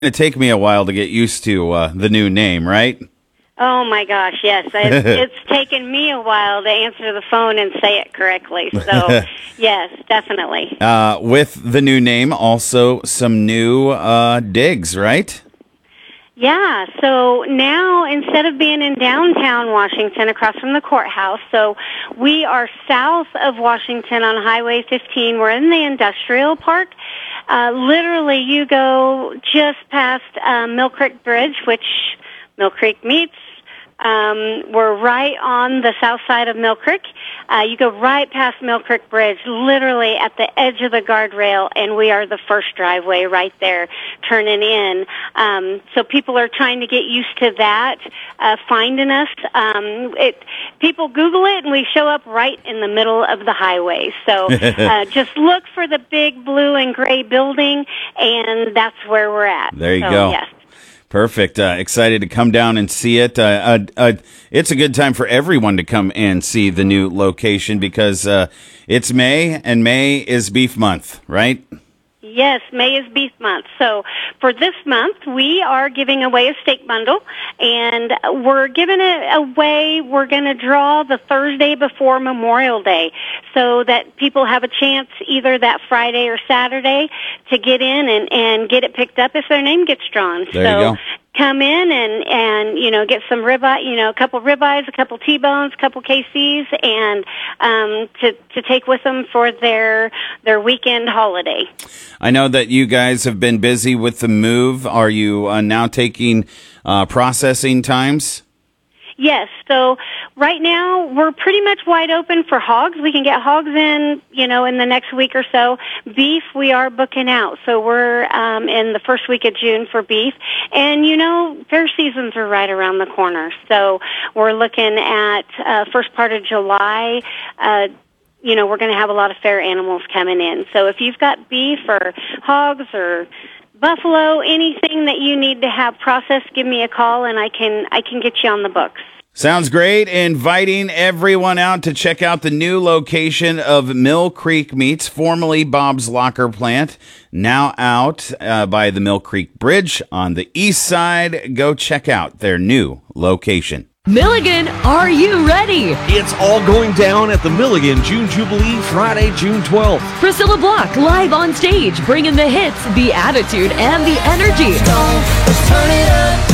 It'll take me a while to get used to the new name, right? Oh, my gosh, yes. It's taken me a while to answer the phone and say it correctly. So, yes, definitely. With the new name, also some new digs, right? Yeah, so now instead of being in downtown Washington across from the courthouse, so we are south of Washington on Highway 15. We're in the industrial park. Literally, you go just past Mill Creek Bridge, which Mill Creek meets. We're right on the south side of Mill Creek. You go right past Mill Creek Bridge, literally at the edge of the guardrail, and we are the first driveway right there turning in. So people are trying to get used to that, finding us. People Google it, and we show up right in the middle of the highway. So just look for the big blue and gray building, and that's where we're at. There you go. Yes. Perfect. Excited to come down and see it. It's a good time for everyone to come and see the new location because it's May, and May is beef month, right? Yes, May is beef month. So for this month, we are giving away a steak bundle, and we're giving it away. We're going to draw the Thursday before Memorial Day so that people have a chance either that Friday or Saturday to get in and get it picked up if their name gets drawn. There you go. Come in and get some ribeye, a couple ribeyes, a couple T-bones, a couple KCs, and to take with them for their weekend holiday. I know that you guys have been busy with the move. Are you now taking processing times? Yes. So right now we're pretty much wide open for hogs. We can get hogs in, in the next week or so. Beef, we are booking out. So we're in the first week of June for beef. And, fair seasons are right around the corner. So we're looking at first part of July. We're going to have a lot of fair animals coming in. So if you've got beef or hogs or buffalo, anything that you need to have processed, give me a call and I can get you on the books. Sounds great. Inviting everyone out to check out the new location of Mill Creek Meats, formerly Bob's Locker Plant, now out by the Mill Creek Bridge on the east side. Go check out their new location. Milligan, are you ready? It's all going down at the Milligan June Jubilee, Friday, June 12th. Priscilla Block live on stage, bringing the hits, the attitude, and the energy. Let's turn it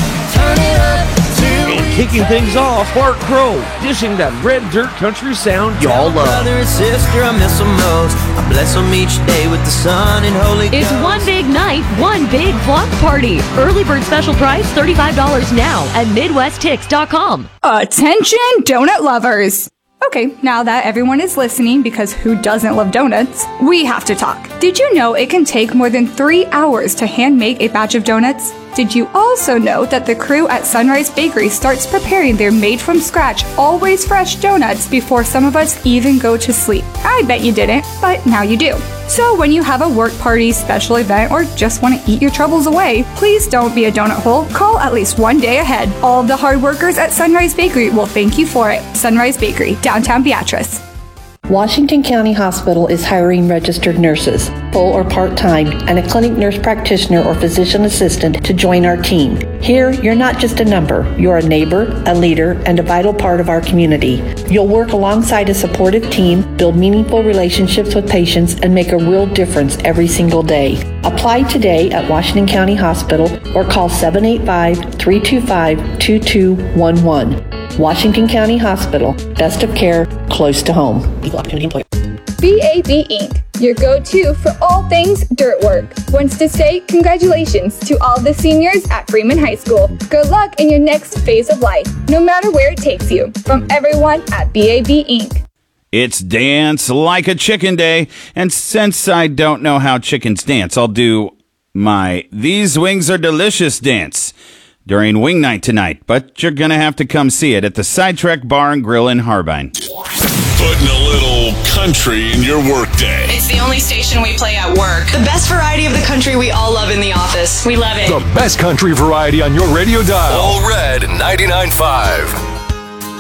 up. And kicking things off, Bart Crow, dishing that red dirt country sound y'all love. Brother and sister, I miss them most. I bless them each day with the sun and Holy Ghost. It's one big night, one big block party. Early bird special price, $35 now at MidwestTix.com. Attention, donut lovers! Okay, now that everyone is listening, because who doesn't love donuts, we have to talk. Did you know it can take more than 3 hours to hand make a batch of donuts? Did you also know that the crew at Sunrise Bakery starts preparing their made-from-scratch, always fresh donuts before some of us even go to sleep? I bet you didn't, but now you do. So when you have a work party, special event, or just want to eat your troubles away, please don't be a donut hole. Call at least one day ahead. All of the hard workers at Sunrise Bakery will thank you for it. Sunrise Bakery, downtown Beatrice. Washington County Hospital is hiring registered nurses, full or part-time, and a clinic nurse practitioner or physician assistant to join our team. Here, you're not just a number. You're a neighbor, a leader, and a vital part of our community. You'll work alongside a supportive team, build meaningful relationships with patients, and make a real difference every single day. Apply today at Washington County Hospital or call 785-325-2211. Washington County Hospital, best of care, close to home. Equal opportunity employer. BAB Inc., your go-to for all things dirt work, wants to say congratulations to all the seniors at Freeman High School. Good luck in your next phase of life, no matter where it takes you. From everyone at BAB Inc. It's Dance Like a Chicken Day, and since I don't know how chickens dance, I'll do my These Wings Are Delicious dance during Wing Night tonight, but you're going to have to come see it at the Sidetrack Bar and Grill in Harbine. Putting a little country in your workday. It's the only station we play at work. The best variety of the country we all love in the office. We love it. The best country variety on your radio dial. All Red 99.5.